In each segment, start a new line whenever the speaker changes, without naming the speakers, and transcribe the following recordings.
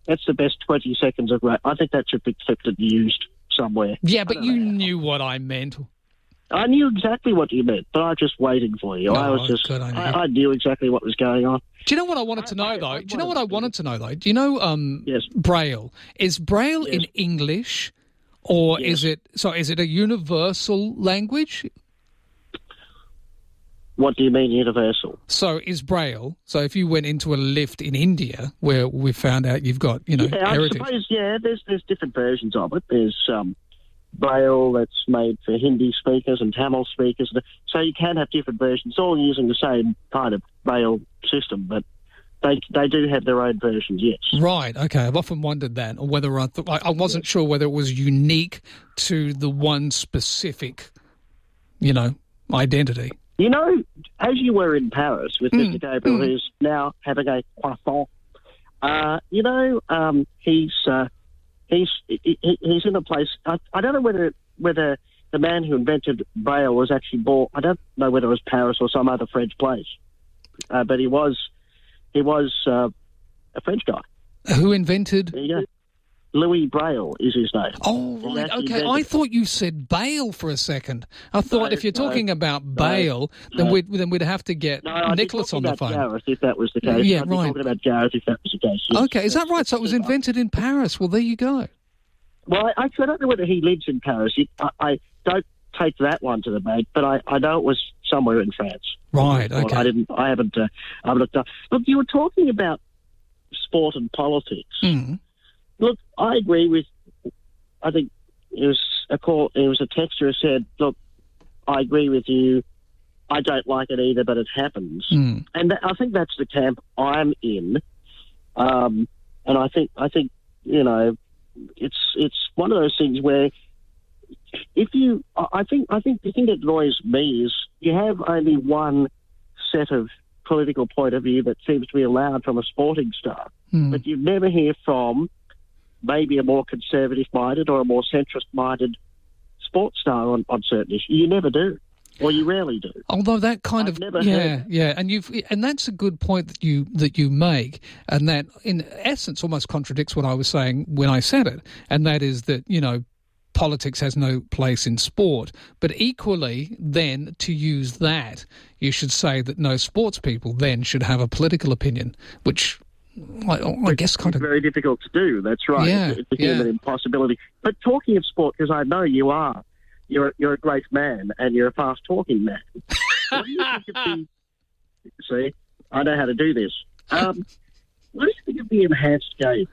That's the best 20 seconds of race. I think that should be clipped and used somewhere.
Yeah, but you knew what I meant.
I knew exactly what you meant, but I was just waiting for you. I knew exactly what was going on.
Do you know what I wanted to know, though? Do you know
Yes.
Braille? Is Braille in English, or
Yes.
is it a universal language?
What do you mean universal?
So is Braille, so if you went into a lift in India where we found out you've got, heritage.
I suppose, there's different versions of it. There's Braille that's made for Hindi speakers and Tamil speakers. So you can have different versions, all using the same kind of Braille system, but they do have their own versions, yes. Right,
okay. I've often wondered that, or whether I wasn't sure whether it was unique to the one specific, identity.
As you were in Paris with Mr. Gabriel, who's now having a croissant, he's in a place. I don't know whether the man who invented Braille was actually born. I don't know whether it was Paris or some other French place, but he was a French guy.
Who invented?
There you go. Louis Braille is his name.
Oh, right, okay. I thought you said Bale for a second. I thought if you're talking about Bale, then we'd have to get Nicholas on the phone.
Gareth, if that was the case.
Yeah,
I'd
right.
be talking about Gareth if that was the case. Yes.
Okay, is that right? So it was invented in Paris. Well, there you go.
Well, I don't know whether he lives in Paris. I don't take that one to the bank, but I know it was somewhere in France.
Right, okay.
I haven't looked up. Look, you were talking about sport and politics.
Mm.
Look, I agree with. I think it was a texter who said, "Look, I agree with you. I don't like it either, but it happens."
Mm.
And I think that's the camp I'm in. And I think it's one of those things where I think the thing that annoys me is you have only one set of political point of view that seems to be allowed from a sporting star, but you never hear from maybe a more conservative-minded or a more centrist-minded sports star on certain issues. You never do, or you rarely do.
Although that kind of and that's a good point that you make, and that in essence almost contradicts what I was saying when I said it, and that is that politics has no place in sport, but equally then to use that, you should say that no sports people then should have a political opinion, which I guess kind of
very difficult to do. That's right.
Yeah,
it's a human impossibility. But talking of sport, because I know you are, you're a great man and you're a fast talking man. What do you think of the? See, I know how to do this. What do you think of the enhanced games?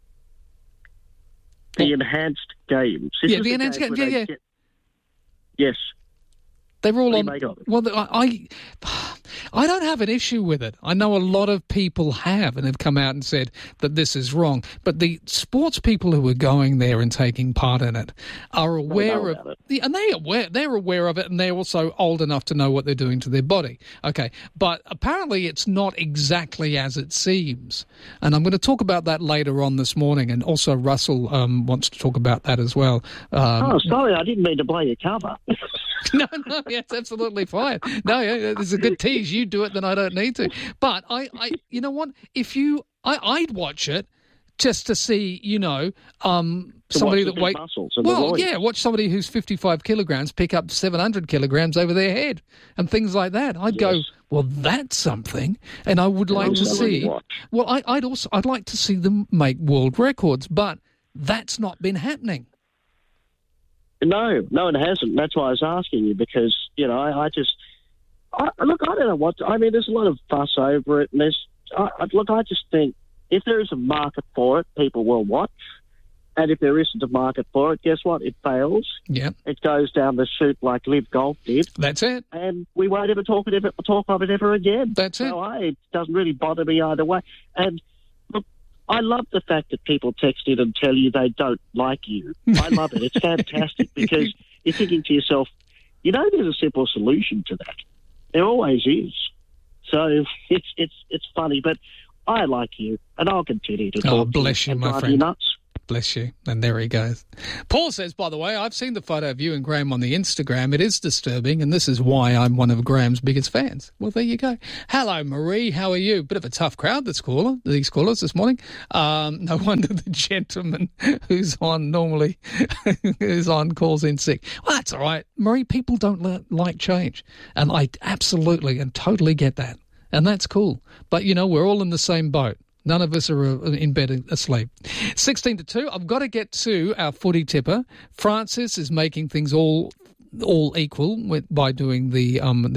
The enhanced games.
The enhanced games. Yeah.
Yes.
They were all on.
Well,
I don't have an issue with it. I know a lot of people have and have come out and said that this is wrong. But the sports people who are going there and taking part in it are aware of it. And they're aware of it, and they're also old enough to know what they're doing to their body. Okay, but apparently it's not exactly as it seems. And I'm going to talk about that later on this morning. And also Russell wants to talk about that as well.
Sorry, I didn't mean to blow your cover.
No, it's absolutely fine. No, it's a good tease. You do it, then I don't need to. But I you know what? I'd watch it just to see, somebody that weighs. Watch somebody who's 55 kilograms pick up 700 kilograms over their head and things like that. I'd go, well, that's something, and I would like to see. Well, I'd like to see them make world records, but that's not been happening.
No, it hasn't. That's why I was asking you, because, I don't know what... there's a lot of fuss over it, and I just think if there is a market for it, people will watch, and if there isn't a market for it, guess what? It fails.
Yeah.
It goes down the chute like Live Golf did.
That's it.
And we won't ever talk of it ever again.
That's it.
It doesn't really bother me either way. And look, I love the fact that people text in and tell you they don't like you. I love it. It's fantastic, because you're thinking to yourself, there's a simple solution to that. There always is. So it's funny, but I like you, and I'll continue to talk.
Oh, bless you, my friend.
Nuts.
Bless you. And there he goes. Paul says, by the way, I've seen the photo of you and Graham on the Instagram. It is disturbing, and this is why I'm one of Graham's biggest fans. Well, there you go. Hello, Marie. How are you? Bit of a tough crowd, these callers this morning. No wonder the gentleman who's on normally calls in sick. Well, that's all right. Marie, people don't like change. And I absolutely and totally get that. And that's cool. But, we're all in the same boat. None of us are in bed asleep. 16-2. I've got to get to our footy tipper. Francis is making things all equal by doing the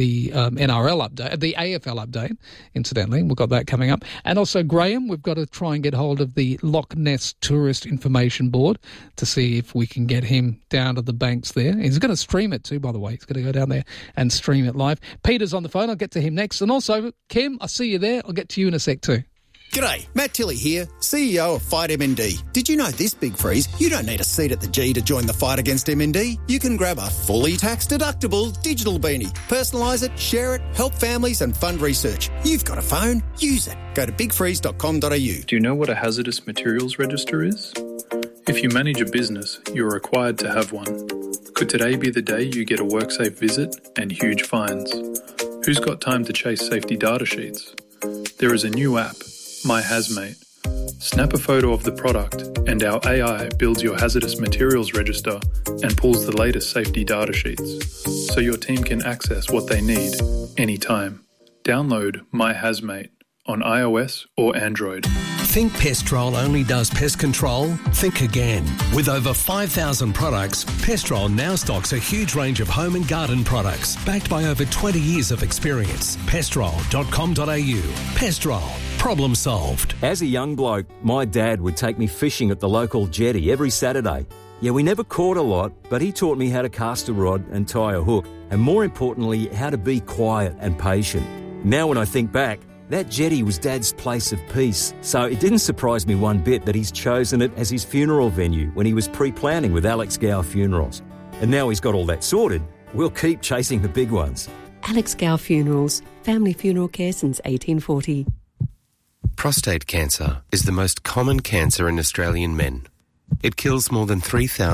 NRL update, the AFL update, incidentally. We've got that coming up. And also Graham, we've got to try and get hold of the Loch Ness Tourist Information Board to see if we can get him down to the banks there. He's going to stream it too, by the way. He's going to go down there and stream it live. Peter's on the phone. I'll get to him next. And also, Kim, I see you there. I'll get to you in a sec too.
G'day, Matt Tilley here, CEO of Fight MND. Did you know this, Big Freeze? You don't need a seat at the G to join the fight against MND. You can grab a fully tax-deductible digital beanie, personalise it, share it, help families and fund research. You've got a phone, use it. Go to bigfreeze.com.au.
Do you know what a hazardous materials register is? If you manage a business, you're required to have one. Could today be the day you get a WorkSafe visit and huge fines? Who's got time to chase safety data sheets? There is a new app, My Hazmate. Snap a photo of the product and our AI builds your hazardous materials register and pulls the latest safety data sheets so your team can access what they need anytime. Download My Hazmate on iOS or Android.
Think Pestrol only does pest control? Think again. With over 5,000 products, Pestrol now stocks a huge range of home and garden products backed by over 20 years of experience. Pestrol.com.au. Pestrol. Problem solved.
As a young bloke, my dad would take me fishing at the local jetty every Saturday. Yeah, we never caught a lot, but he taught me how to cast a rod and tie a hook, and more importantly, how to be quiet and patient. Now when I think back, that jetty was Dad's place of peace, so it didn't surprise me one bit that he's chosen it as his funeral venue when he was pre-planning with Alex Gow Funerals. And now he's got all that sorted, we'll keep chasing the big ones.
Alex Gow Funerals, family funeral care since 1840.
Prostate cancer is the most common cancer in Australian men. It kills more than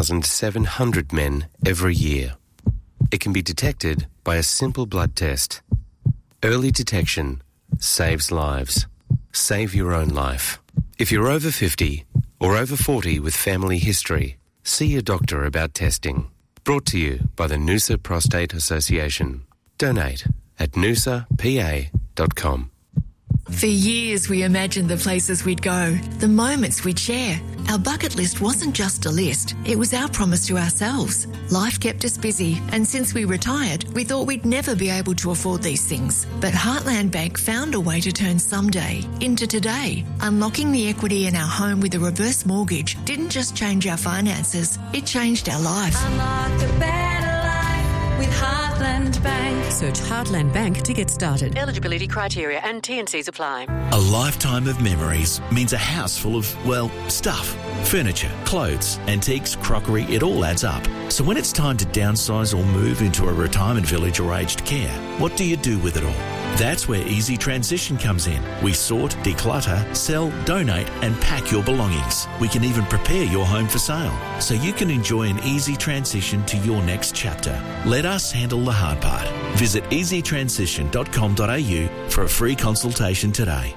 3,700 men every year. It can be detected by a simple blood test. Early detection saves lives. Save your own life. If you're over 50 or over 40 with family history, see your doctor about testing. Brought to you by the Noosa Prostate Association. Donate at noosapa.com.
For years, we imagined the places we'd go, the moments we'd share. Our bucket list wasn't just a list, it was our promise to ourselves. Life kept us busy, and since we retired, we thought we'd never be able to afford these things. But Heartland Bank found a way to turn someday into today. Unlocking the equity in our home with a reverse mortgage didn't just change our finances, it changed our life.
Unlock a better life with Heartland Bank.
Search Heartland Bank to get started.
Eligibility criteria and T&Cs apply.
A lifetime of memories means a house full of, well, stuff. Furniture, clothes, antiques, crockery, it all adds up. So when it's time to downsize or move into a retirement village or aged care, what do you do with it all? That's where Easy Transition comes in. We sort, declutter, sell, donate and pack your belongings. We can even prepare your home for sale so you can enjoy an easy transition to your next chapter. Let us handle the hard part. Visit easytransition.com.au for a free consultation today.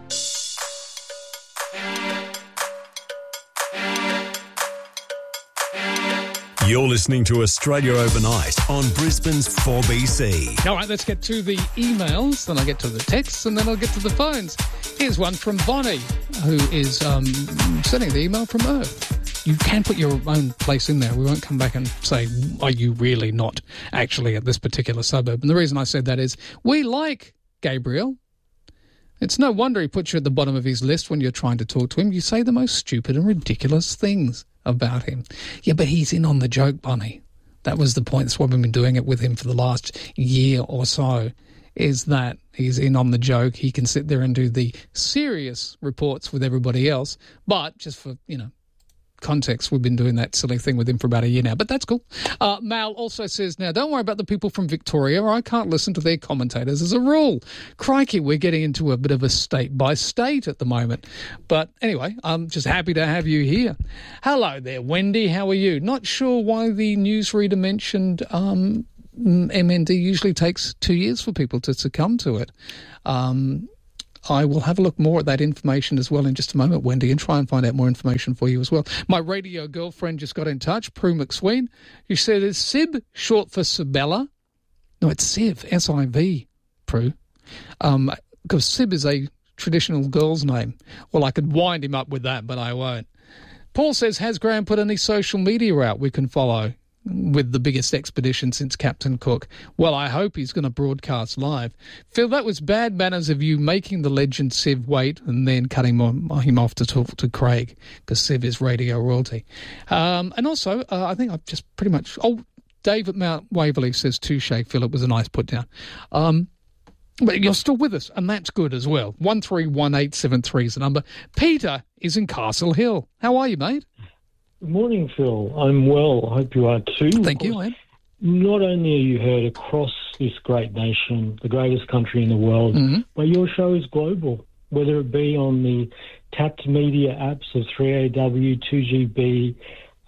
You're listening to Australia Overnight on Brisbane's 4BC.
All right, let's get to the emails, then I'll get to the texts, and then I'll get to the phones. Here's one from Bonnie, who is sending the email from Earth. You can put your own place in there. We won't come back and say, are you really not actually at this particular suburb? And the reason I said that is we like Gabriel. It's no wonder he puts you at the bottom of his list when you're trying to talk to him. You say the most stupid and ridiculous things about him. Yeah, but he's in on the joke, Bonnie. That was the point. That's why we've been doing it with him for the last year or so, is that he's in on the joke. He can sit there and do the serious reports with everybody else, but just for, context, we've been doing that silly thing with him for about a year now, but that's cool. Mal also says, now, don't worry about the people from Victoria. I can't listen to their commentators as a rule. Crikey, we're getting into a bit of a state-by-state at the moment. But anyway, I'm just happy to have you here. Hello there, Wendy. How are you? Not sure why the newsreader mentioned MND usually takes 2 years for people to succumb to it. I will have a look more at that information as well in just a moment, Wendy, and try and find out more information for you as well. My radio girlfriend just got in touch, Prue McSween. She said, is Sib short for Sibella? No, it's Siv, S-I-V, Prue. Because Sib is a traditional girl's name. Well, I could wind him up with that, but I won't. Paul says, has Graham put any social media out we can follow with the biggest expedition since Captain Cook? Well, I hope he's going to broadcast live. Phil, that was bad manners of you making the legend Siv wait and then cutting him off to talk to Craig, because Siv is radio royalty. And also, I think I've just pretty much... Oh, Dave at Mount Waverley says, touche, Phil, it was a nice put down. But you're still with us, and that's good as well. 131873 is the number. Peter is in Castle Hill. How are you, mate?
Good morning, Phil. I'm well. I hope you are too.
Thank you, Ed.
Not only are you heard across this great nation, the greatest country in the world, but your show is global, whether it be on the tapped media apps of 3AW, 2GB,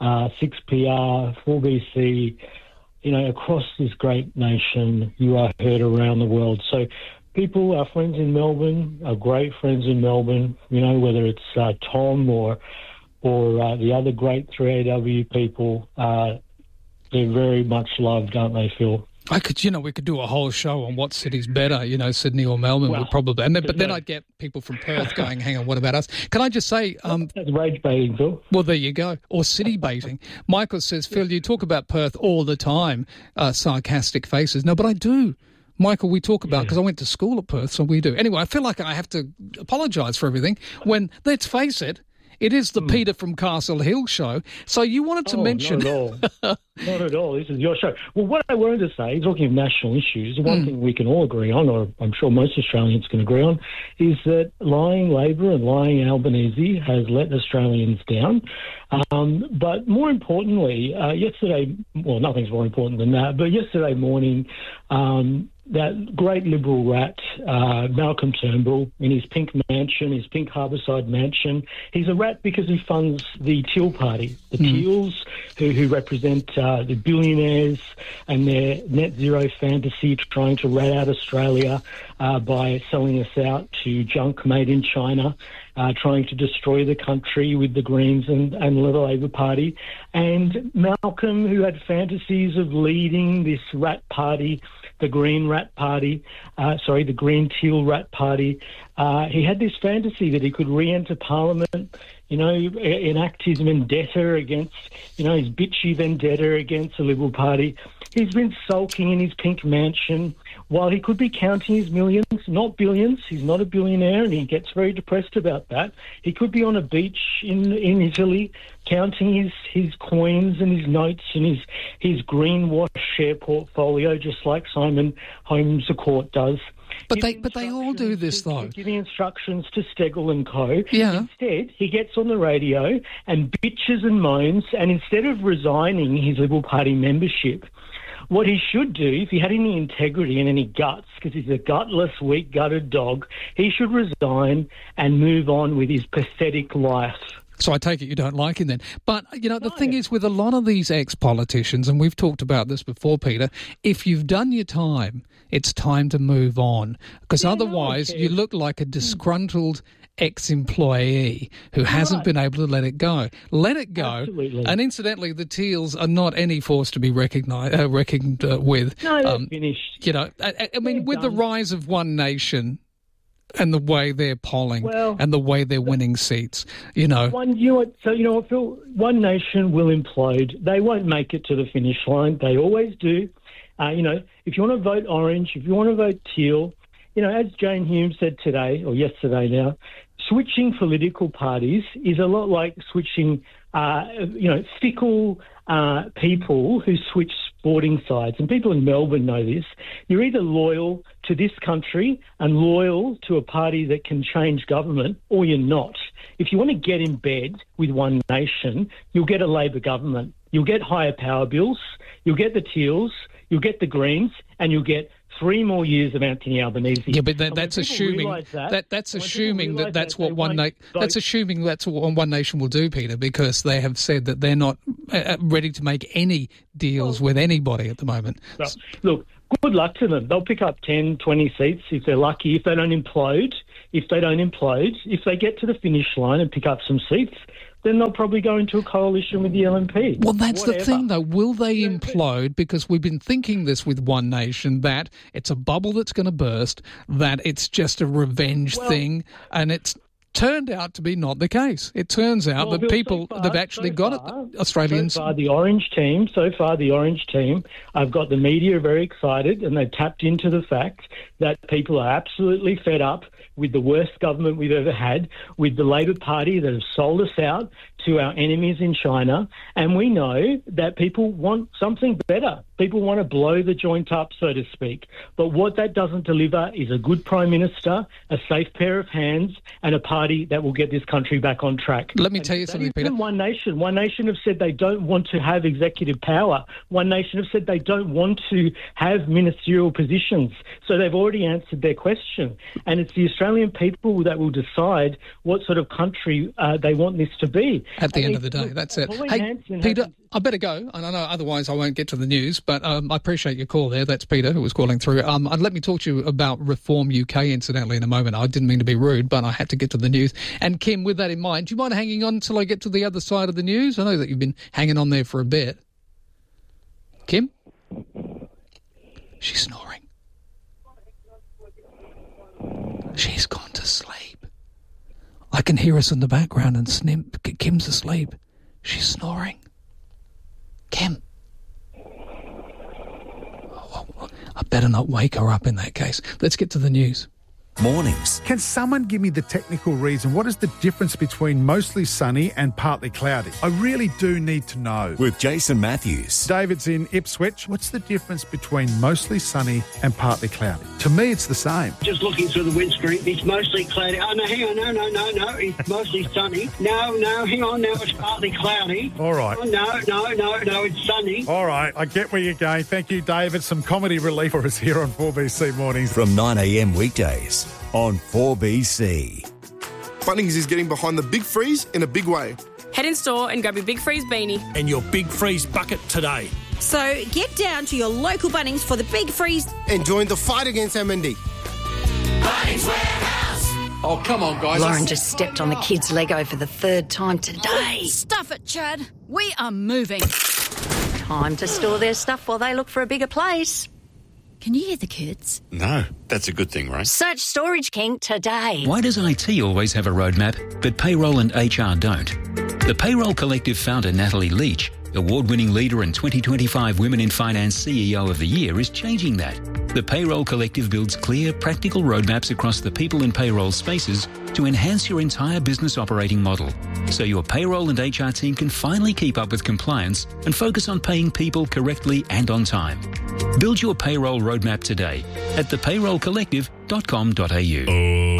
6PR, 4BC, across this great nation, you are heard around the world. So people, our friends in Melbourne, our great friends in Melbourne, whether it's Tom or the other great 3AW people, they're very much loved, aren't they, Phil?
We could do a whole show on what city's better, Sydney or Melbourne would probably. But then I'd get people from Perth going, hang on, what about us? Can I just say...
that's rage baiting, Phil.
Well, there you go. Or city baiting. Michael says, Phil, you talk about Perth all the time, sarcastic faces. No, but I do. Michael, we talk about, because I went to school at Perth, so we do. Anyway, I feel like I have to apologise for everything when, let's face it, it is the Peter from Castle Hill show. So you wanted to mention...
Not at all. Not at all. This is your show. Well, what I wanted to say, talking of national issues, the one thing we can all agree on, or I'm sure most Australians can agree on, is that lying Labor and lying Albanese has let Australians down. But more importantly, yesterday, well, nothing's more important than that, but yesterday morning, that great Liberal rat, Malcolm Turnbull, in his pink mansion, his pink harbourside mansion. He's a rat because he funds the Teal Party, the Teals, who represent the billionaires and their net zero fantasy, trying to rat out Australia by selling us out to junk made in China, trying to destroy the country with the Greens and the Labor Party. And Malcolm, who had fantasies of leading this rat party, the Green Rat Party, the Green Teal Rat Party. He had this fantasy that he could re-enter Parliament, enact his vendetta against, his bitchy vendetta against the Liberal Party. He's been sulking in his pink mansion while he could be counting his millions, not billions. He's not a billionaire, and he gets very depressed about that. He could be on a beach in Italy counting his coins and his notes and his greenwash share portfolio, just like Simon Holmes à Court does.
But they all do this, though.
Giving instructions to Steggall and Co.
Yeah.
Instead, he gets on the radio and bitches and moans, and instead of resigning his Liberal Party membership, what he should do, if he had any integrity and any guts, because he's a gutless, weak-gutted dog, he should resign and move on with his pathetic life.
So I take it you don't like him then. But, the thing is, with a lot of these ex-politicians, and we've talked about this before, Peter, if you've done your time, it's time to move on. Because otherwise you look like a disgruntled ex-employee who hasn't been able to let it go. Let it go.
Absolutely.
And incidentally, the Teals are not any force to be reckoned with.
No, they're finished.
I mean, with the rise of One Nation and the way they're polling and the way they're winning seats,
Phil, One Nation will implode. They won't make it to the finish line. They always do. If you want to vote orange, if you want to vote teal, as Jane Hume said today, or yesterday now, switching political parties is a lot like switching, fickle people who switch sporting sides, and people in Melbourne know this, you're either loyal to this country and loyal to a party that can change government, or you're not. If you want to get in bed with One Nation, you'll get a Labor government. You'll get higher power bills, you'll get the Teals, you'll get the Greens, and you'll get 3 more years of Anthony Albanese.
Yeah, but that's assuming that's assuming that's what One Nation will do, Peter, because they have said that they're not ready to make any deals with anybody at the moment.
So, look, good luck to them. They'll pick up 10, 20 seats if they're lucky, if they don't implode. If they get to the finish line and pick up some seats, then they'll probably go into a coalition with the LNP.
Well, that's the thing, though. Will they implode? Because we've been thinking this with One Nation, that it's a bubble that's going to burst, that it's just a revenge thing, and it's turned out to be not the case. It turns out that people that have actually got it, Australians...
So far, the Orange team, I've got the media very excited, and they've tapped into the fact that people are absolutely fed up with the worst government we've ever had, with the Labor Party that have sold us out to our enemies in China, and we know that people want something better. People want to blow the joint up, so to speak. But what that doesn't deliver is a good Prime Minister, a safe pair of hands, and a party that will get this country back on track.
Let me tell you something, Peter.
One Nation have said they don't want to have executive power. One Nation have said they don't want to have ministerial positions. So they've already answered their question. And it's the Australian people that will decide what sort of country they want this to be.
At the end of the day, that's it. Hey, Peter, I better go. And I know otherwise I won't get to the news, but I appreciate your call there. That's Peter who was calling through. And let me talk to you about Reform UK, incidentally, in a moment. I didn't mean to be rude, but I had to get to the news. And Kim, with that in mind, do you mind hanging on until I get to the other side of the news? I know that you've been hanging on there for a bit. Kim? She's snoring. She's gone to sleep. I can hear us in the background and snip. Kim's asleep. She's snoring. Kim. Oh, I better not wake her up in that case. Let's get to the news.
Mornings. Can someone give me the technical reason? What is the difference between mostly sunny and partly cloudy? I really do need to know.
With Jason Matthews.
David's in Ipswich. What's the difference between mostly sunny and partly cloudy? To me, it's the same.
Just looking through the windscreen, it's mostly cloudy. Oh, no, hang on, no. It's mostly sunny. No, hang on, now it's partly cloudy.
All right.
Oh, no, it's sunny.
All right, I get where you're going. Thank you, David. Some comedy relief for us here on 4BC Mornings.
From 9 a.m. weekdays on 4BC.
Bunnings is getting behind the Big Freeze in a big way.
Head in store and grab your Big Freeze beanie.
And your Big Freeze bucket today.
So get down to your local Bunnings for the Big Freeze.
And join the fight against MND.
Bunnings Warehouse.
Oh, come on, guys.
Lauren just stepped on the kid's Lego for the 3rd time today.
Stuff it, Chad. We are moving.
Time to store their stuff while they look for a bigger place.
Can you hear the kids?
No, that's a good thing, right?
Search Storage King today.
Why does IT always have a roadmap, but payroll and HR don't? The Payroll Collective founder Natalie Leach, award-winning leader and 2025 Women in Finance CEO of the Year, is changing that. The Payroll Collective builds clear, practical roadmaps across the people and payroll spaces to enhance your entire business operating model, so your payroll and HR team can finally keep up with compliance and focus on paying people correctly and on time. Build your payroll roadmap today at thepayrollcollective.com.au.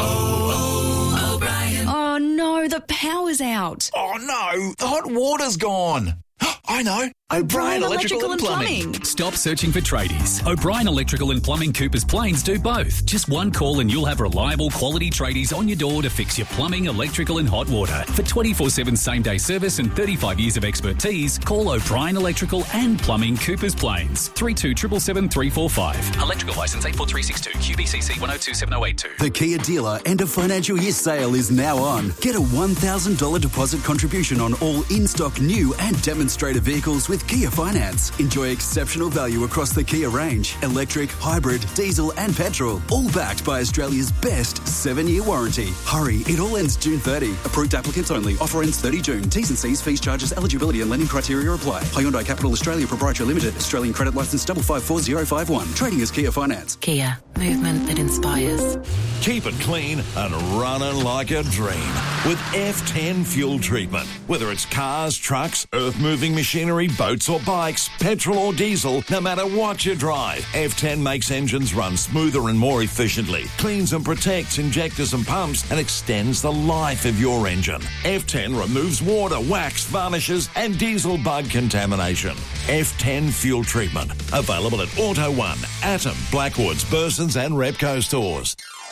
Oh no, the power's out.
Oh no, the hot water's gone. I know. O'Brien Electrical and Plumbing.
Stop searching for tradies. O'Brien Electrical and Plumbing Coopers Plains do both. Just one call and you'll have reliable quality tradies on your door to fix your plumbing, electrical and hot water. For 24/7 same-day service and 35 years of expertise, call O'Brien Electrical and Plumbing Coopers Plains. 3277 345. Electrical licence 84362 QBCC 1027082.
The Kia dealer end of financial year sale is now on. Get a $1,000 deposit contribution on all in-stock new and demonstrator vehicles with Kia Finance. Enjoy exceptional value across the Kia range. Electric, hybrid, diesel and petrol. All backed by Australia's best 7-year warranty. Hurry, it all ends June 30. Approved applicants only. Offer ends 30 June. T's and C's, fees, charges, eligibility and lending criteria apply. Hyundai Capital Australia Proprietary Limited. Australian credit licence 554051. Trading as Kia Finance.
Kia. Movement that inspires.
Keep it clean and running like a dream with F10 fuel treatment. Whether it's cars, trucks, earth-moving machines,
machinery, boats or bikes, petrol or diesel, no matter what you drive, F10 makes engines run smoother and more efficiently, cleans and protects injectors and pumps, and extends the life of your engine. F10 removes water, wax, varnishes and diesel bug contamination. F10 fuel treatment. Available at Auto One, Atom, Blackwoods, Burson's and Repco stores.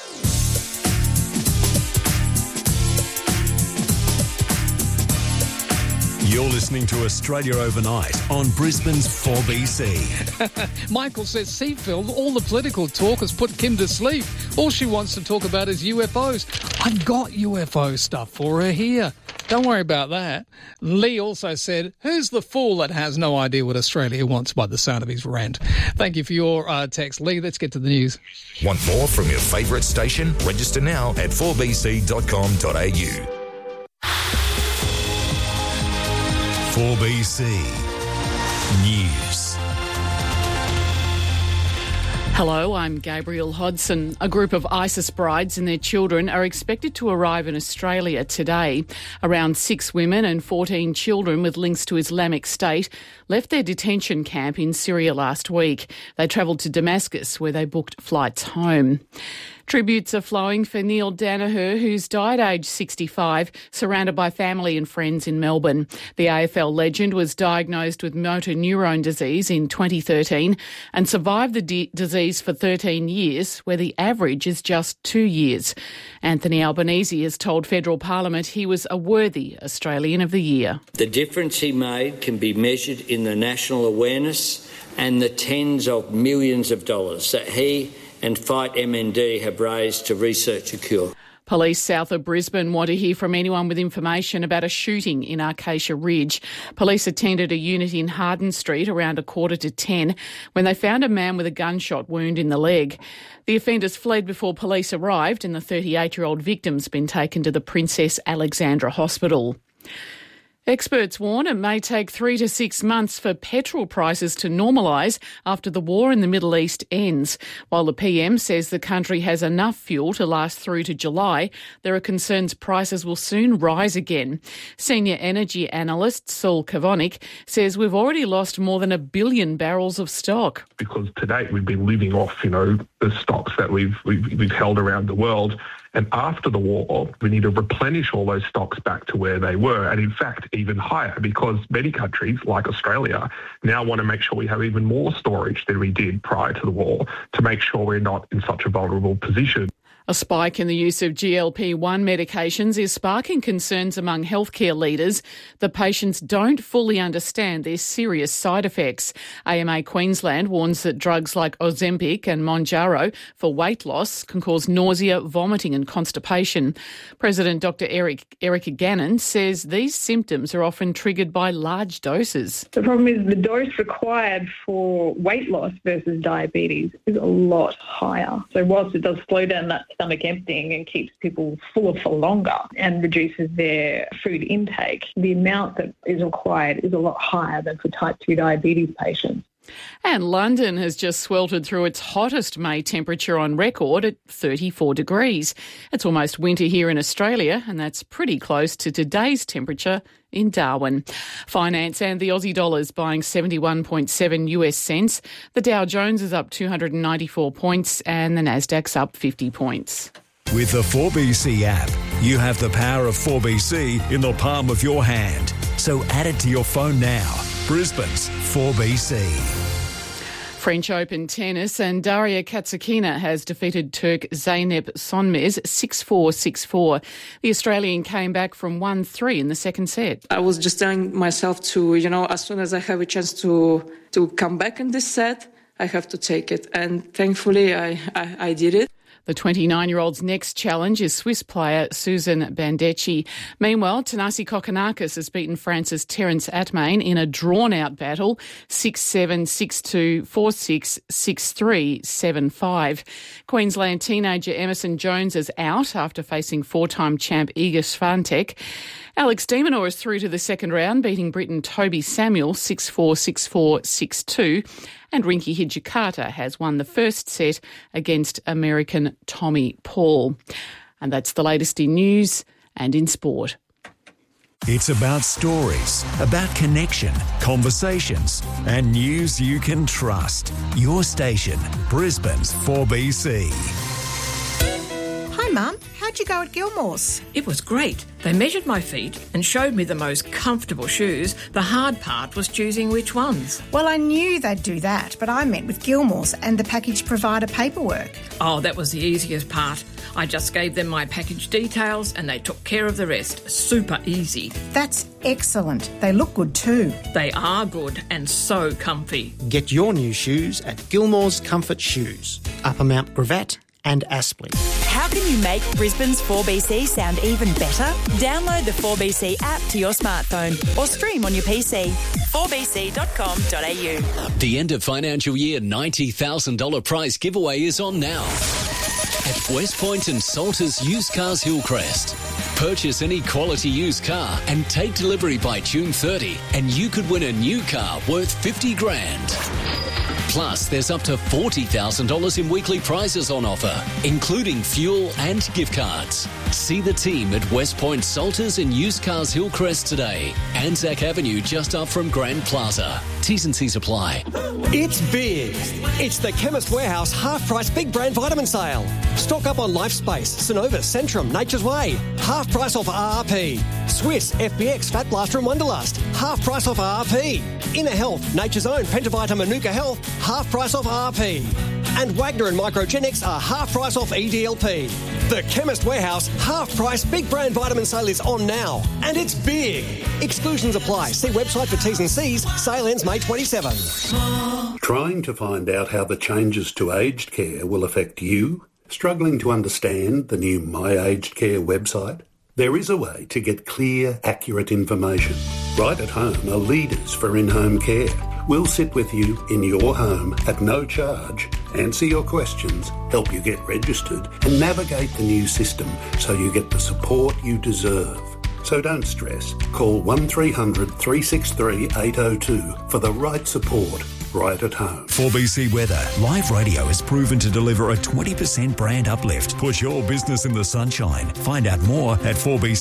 You're listening to Australia Overnight on Brisbane's 4BC.
Michael says, Seafield, all the political talk has put Kim to sleep. All she wants to talk about is UFOs. I've got UFO stuff for her here. Don't worry about that. Lee also said, who's the fool that has no idea what Australia wants by the sound of his rant? Thank you for your text, Lee. Let's get to the news.
Want more from your favourite station? Register now at 4bc.com.au.
4BC News.
Hello, I'm Gabrielle Hodson. A group of ISIS brides and their children are expected to arrive in Australia today. Around 6 women and 14 children with links to Islamic State left their detention camp in Syria last week. They travelled to Damascus, where they booked flights home. Tributes are flowing for Neil Danaher, who's died aged 65, surrounded by family and friends in Melbourne. The AFL legend was diagnosed with motor neurone disease in 2013 and survived the disease for 13 years, where the average is just 2 years. Anthony Albanese has told Federal Parliament he was a worthy Australian of the Year.
The difference he made can be measured in the national awareness and the tens of millions of dollars that he and Fight MND have raised to research a cure.
Police south of Brisbane want to hear from anyone with information about a shooting in Acacia Ridge. Police attended a unit in Harden Street around 9:45 when they found a man with a gunshot wound in the leg. The offenders fled before police arrived and the 38-year-old victim's been taken to the Princess Alexandra Hospital. Experts warn it may take 3 to 6 months for petrol prices to normalise after the war in the Middle East ends. While the PM says the country has enough fuel to last through to July, there are concerns prices will soon rise again. Senior energy analyst Saul Kavonik says we've already lost more than 1 billion barrels of stock.
Because to date we've been living off, the stocks that we've held around the world. And after the war, we need to replenish all those stocks back to where they were, and in fact, even higher, because many countries, like Australia, now want to make sure we have even more storage than we did prior to the war to make sure we're not in such a vulnerable position.
A spike in the use of GLP-1 medications is sparking concerns among healthcare leaders that patients don't fully understand their serious side effects. AMA Queensland warns that drugs like Ozempic and Mounjaro for weight loss can cause nausea, vomiting and constipation. President Dr. Erica Gannon says these symptoms are often triggered by large doses.
The problem is the dose required for weight loss versus diabetes is a lot higher. So whilst it does slow down that stomach emptying and keeps people fuller for longer and reduces their food intake, the amount that is required is a lot higher than for type 2 diabetes patients.
And London has just sweltered through its hottest May temperature on record at 34 degrees. It's almost winter here in Australia, and that's pretty close to today's temperature in Darwin. Finance and the Aussie dollar's buying 71.7 US cents. The Dow Jones is up 294 points and the Nasdaq's up 50 points.
With the 4BC app, you have the power of 4BC in the palm of your hand. So add it to your phone now. Brisbane's 4BC.
French Open tennis, and Daria Katsakina has defeated Turk Zeynep Sonmez 6-4, 6-4. The Australian came back from 1-3 in the second set.
I was just telling myself to, as soon as I have a chance to come back in this set, I have to take it. And thankfully, I did it.
The 29-year-old's next challenge is Swiss player Susan Bandecchi. Meanwhile, Thanasi Kokkinakis has beaten France's Terence Atmain in a drawn-out battle, 6-7, 6-2, 4-6, 6-3, 7-5. Queensland teenager Emerson Jones is out after facing four-time champ Iga Swiatek. Alex de Minaur is through to the second round, beating Briton Toby Samuel 6-4, 6-4, 6-2. And Rinky Hijikata has won the first set against American Tommy Paul. And that's the latest in news and in sport.
It's about stories, about connection, conversations, and news you can trust. Your station, Brisbane's 4BC.
Hi, Mum. How'd you go at Gilmore's?
It was great. They measured my feet and showed me the most comfortable shoes. The hard part was choosing which ones.
Well, I knew they'd do that, but I met with Gilmore's and the package provider paperwork.
Oh, that was the easiest part. I just gave them my package details and they took care of the rest. Super easy.
That's excellent. They look good too.
They are good and so comfy.
Get your new shoes at Gilmore's Comfort Shoes, Upper Mount Gravatt and Aspley.
How can you make Brisbane's 4BC sound even better? Download the 4BC app to your smartphone or stream on your PC. 4bc.com.au.
The end of financial year $90,000 prize giveaway is on now at West Point and Salters Used Cars Hillcrest. Purchase any quality used car and take delivery by June 30 and you could win a new car worth $50,000. Plus, there's up to $40,000 in weekly prizes on offer, including fuel and gift cards. See the team at West Point Salters and Used Cars Hillcrest today. Anzac Avenue just up from Grand Plaza. T's and C's apply.
It's big. It's the Chemist Warehouse half-price big brand vitamin sale. Stock up on LifeSpace, Synovus, Centrum, Nature's Way. Half price off RRP. Swiss, FBX, Fat Blaster and Wonderlust. Half price off RRP. Inner Health, Nature's Own, Pentavita, Manuka Health. Half price off RRP. And Wagner and Microgenics are half price off EDLP. The Chemist Warehouse half-price big brand vitamin sale is on now. And it's big. Exclusions apply. See website for T's and C's. Sale ends May 27.
Trying to find out how the changes to aged care will affect you? Struggling to understand the new My Aged Care website? There is a way to get clear, accurate information. Right at Home are leaders for in-home care. We'll sit with you in your home at no charge, answer your questions, help you get registered and navigate the new system so you get the support you deserve. So don't stress. Call 1300 363 802 for the right support right at home.
4BC Weather. Live radio has proven to deliver a 20% brand uplift. Put your business in the sunshine. Find out more at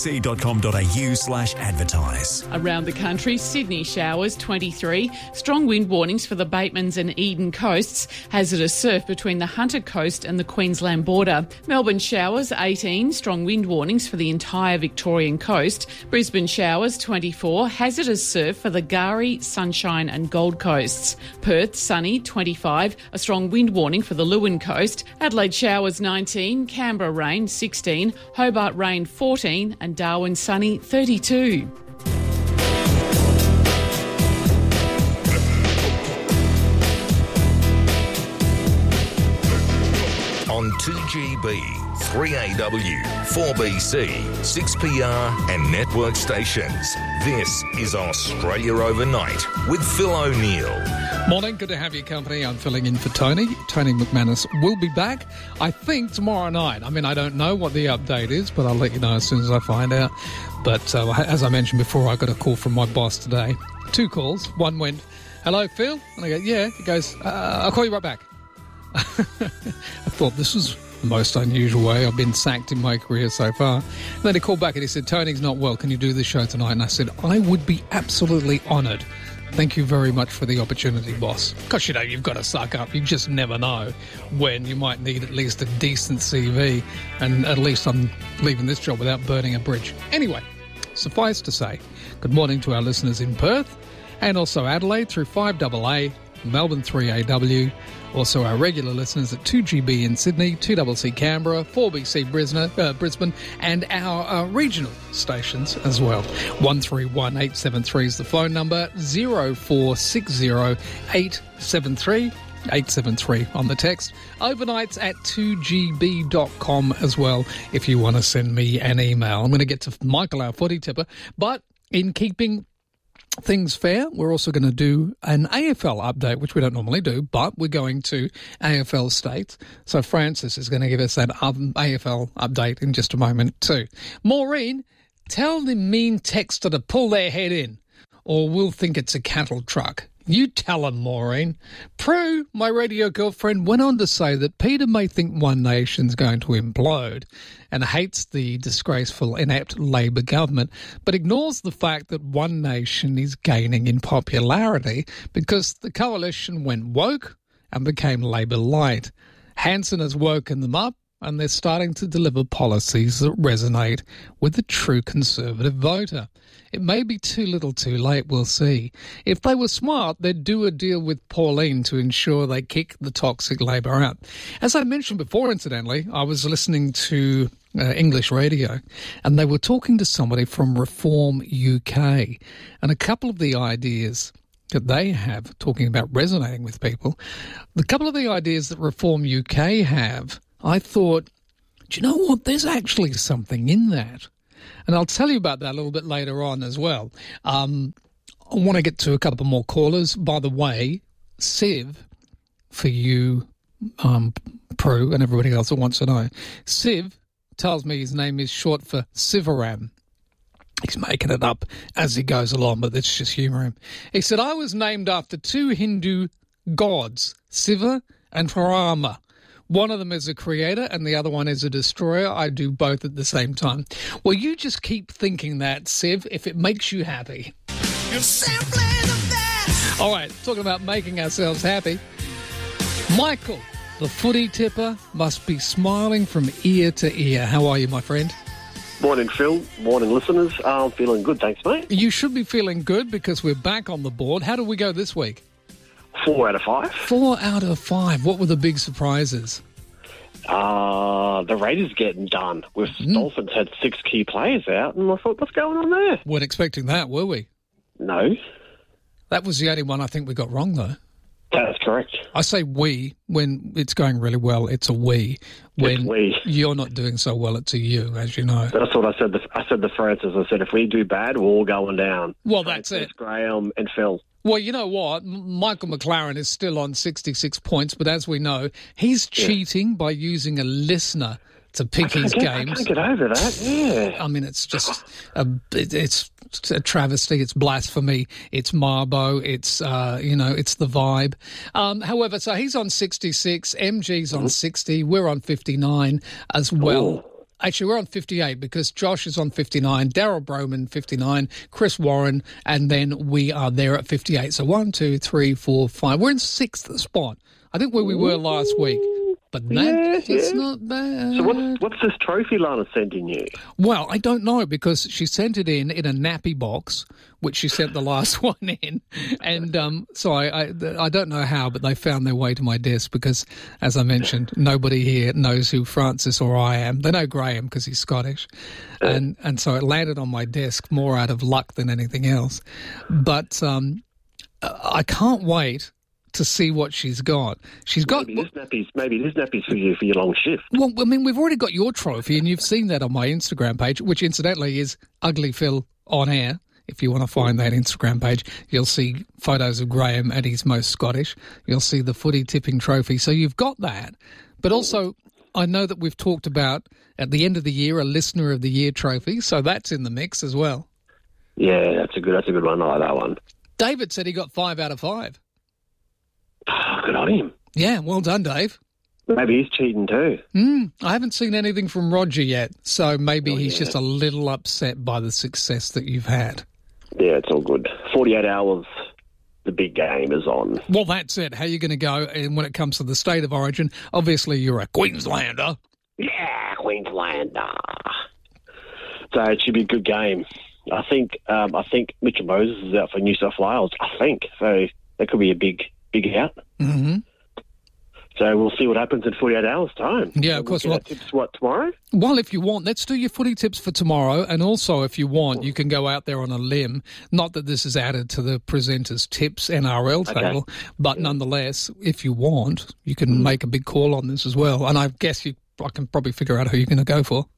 4bc.com.au/advertise.
Around the country, Sydney showers 23, strong wind warnings for the Batemans and Eden coasts, hazardous surf between the Hunter Coast and the Queensland border. Melbourne showers 18, strong wind warnings for the entire Victorian coast. Brisbane showers 24, hazardous surf for the Gari, Sunshine and Gold Coasts. Perth, sunny, 25, a strong wind warning for the Leeuwin coast. Adelaide showers 19, Canberra rain 16, Hobart rain 14 and Darwin sunny 32.
On 2GB, 3AW, 4BC, 6PR and network stations. This is Australia Overnight with Phil O'Neill.
Morning, good to have your company. I'm filling in for Tony. Tony McManus will be back, I think, tomorrow night. I mean, I don't know what the update is, but I'll let you know as soon as I find out. But as I mentioned before, I got a call from my boss today. 2 calls. One went, "Hello, Phil?" And I go, "Yeah." He goes, "I'll call you right back." I thought this was the most unusual way I've been sacked in my career so far. And then he called back and he said, "Tony's not well. Can you do this show tonight?" And I said, "I would be absolutely honoured. Thank you very much for the opportunity, boss." Because, you know, you've got to suck up. You just never know when you might need at least a decent CV. And at least I'm leaving this job without burning a bridge. Anyway, suffice to say, good morning to our listeners in Perth and also Adelaide through 5AA, Melbourne 3AW, also our regular listeners at 2GB in Sydney, 2CC Canberra, 4BC Brisbane, and our regional stations as well. 131873 is the phone number, 0460 873 873 on the text. Overnights at 2gb.com as well if you want to send me an email. I'm going to get to Michael, our footy tipper, but in keeping things fair, we're also going to do an AFL update, which we don't normally do, but we're going to AFL states. So Francis is going to give us that AFL update in just a moment too. Maureen, tell the mean texter to pull their head in, or we'll think it's a cattle truck. You tell him, Maureen. Prue, my radio girlfriend, went on to say that Peter may think One Nation's going to implode and hates the disgraceful, inept Labor government, but ignores the fact that One Nation is gaining in popularity because the coalition went woke and became Labor light. Hanson has woken them up, and they're starting to deliver policies that resonate with the true Conservative voter. It may be too little too late, we'll see. If they were smart, they'd do a deal with Pauline to ensure they kick the toxic Labor out. As I mentioned before, incidentally, I was listening to English radio, and they were talking to somebody from Reform UK, and a couple of the ideas that they have, talking about resonating with people, the couple of the ideas that Reform UK have, I thought, do you know what? There's actually something in that. And I'll tell you about that a little bit later on as well. I want to get to a couple more callers. By the way, Civ, for you, Prue, and everybody else that wants to know, Civ tells me his name is short for Sivaram. He's making it up as he goes along, but let's just humour him. He said, I was named after two Hindu gods, Siva and Rama. One of them is a creator and the other one is a destroyer. I do both at the same time. Well, you just keep thinking that, Siv, if it makes you happy. You're simply the best. All right, talking about making ourselves happy. Michael, the footy tipper, must be smiling from ear to ear. How are you, my friend?
Morning, Phil. Morning, listeners. I'm feeling good, thanks, mate.
You should be feeling good because we're back on the board. How did we go this week?
4 out of 5.
4 out of 5. What were the big surprises?
The Raiders getting done. With Dolphins had 6 key players out, and I thought, what's going on there?
Weren't expecting that, were we?
No.
That was the only one I think we got wrong, though.
That's correct.
I say we when it's going really well. It's a we. When you're not doing so well, it's a you, as you know.
That's what I said. I said to Francis, I said, if we do bad, we're all going down.
Well, that's it.
Graham and Phil.
Well, you know what? Michael McLaren is still on 66 points, but as we know, he's cheating by using a listener to pick his games.
I can't get over that, yeah.
I mean, it's just it's a travesty. It's blasphemy. It's Marbo. It's, it's the vibe. However, so he's on 66. MG's on 60. We're on 59 as well.
Ooh.
Actually, we're on 58 because Josh is on 59, Daryl Broman 59, Chris Warren, and then we are there at 58. So 1, 2, 3, 4, 5. We're in 6th spot. I think where we were last week. But that's not bad.
So what's this trophy Lana sending you?
Well, I don't know because she sent it in a nappy box, which she sent the last one in. And so I don't know how, but they found their way to my desk because, as I mentioned, nobody here knows who Francis or I am. They know Graham because he's Scottish. And so it landed on my desk more out of luck than anything else. But I can't wait to see what she's got. She's got
maybe this nappy's for you for your long shift.
Well, I mean, we've already got your trophy, and you've seen that on my Instagram page, which incidentally is Ugly Phil on air. If you want to find that Instagram page, you'll see photos of Graham at his most Scottish. You'll see the footy tipping trophy. So you've got that, but also I know that we've talked about at the end of the year a Listener of the Year trophy, so that's in the mix as well.
Yeah, that's a good one. I like that one.
David said he got 5 out of 5.
Oh, good on him.
Yeah, well done, Dave.
Maybe he's cheating too.
I haven't seen anything from Roger yet, so maybe he's just a little upset by the success that you've had.
Yeah, it's all good. 48 hours, the big game is on.
Well, that's it. How are you going to go? And when it comes to the state of origin, obviously you're a Queenslander.
Yeah, Queenslander. So it should be a good game. I think Mitchell Moses is out for New South Wales. I think so. That could be a big out.
Mm-hmm.
So we'll see what happens in 48 hours' time.
Yeah, of course.
Well, tips tomorrow?
Well, if you want, let's do your footy tips for tomorrow. And also, if you want, you can go out there on a limb. Not that this is added to the presenter's tips NRL table, but nonetheless, if you want, you can make a big call on this as well. And I guess I can probably figure out who you're going to go for.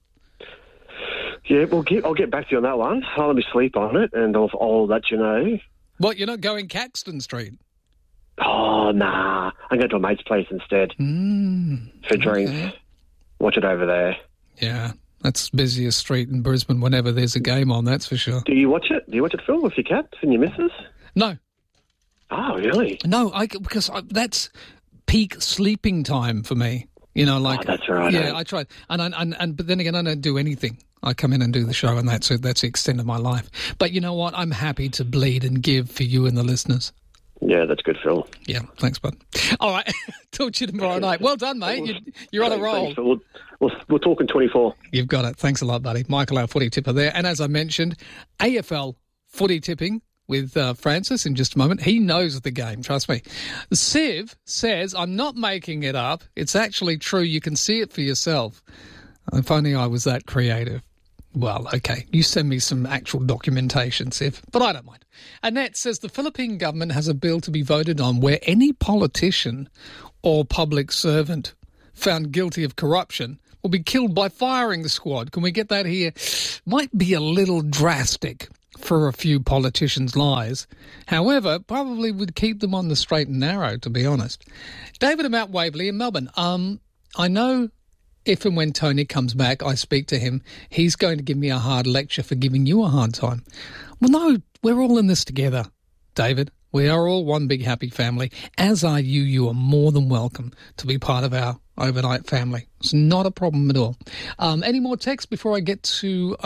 Yeah, well, I'll get back to you on that one. I'll let me sleep on it, and I'll let you know.
What, you're not going Caxton Street?
Oh, nah. I'm going to a mate's place instead for drinks. Watch it over there.
Yeah, that's the busiest street in Brisbane whenever there's a game on, that's for sure.
Do you watch it? Do you watch it, Phil, with your cats and your missus?
No.
Oh, really?
No, because that's peak sleeping time for me.
That's right.
Yeah, I tried, but then again, I don't do anything. I come in and do the show, and that's it. That's the extent of my life. But you know what? I'm happy to bleed and give for you and the listeners.
Yeah, that's good, Phil.
Yeah, thanks, bud. All right, talk to you tomorrow night. Well done, mate. You're on a roll.
Thanks, we're talking 24.
You've got it. Thanks a lot, buddy. Michael, our footy tipper there. And as I mentioned, AFL footy tipping with Francis in just a moment. He knows the game, trust me. Siv says, I'm not making it up. It's actually true. You can see it for yourself. If only I was that creative. Well, okay, you send me some actual documentation, Siv, but I don't mind. Annette says the Philippine government has a bill to be voted on where any politician or public servant found guilty of corruption will be killed by firing squad. Can we get that here? Might be a little drastic for a few politicians' lives. However, probably would keep them on the straight and narrow, to be honest. David of Mount Waverley in Melbourne. I know if and when Tony comes back, I speak to him, he's going to give me a hard lecture for giving you a hard time. Well, no, we're all in this together, David. We are all one big happy family. As are you. You are more than welcome to be part of our overnight family. It's not a problem at all. Any more texts before I get to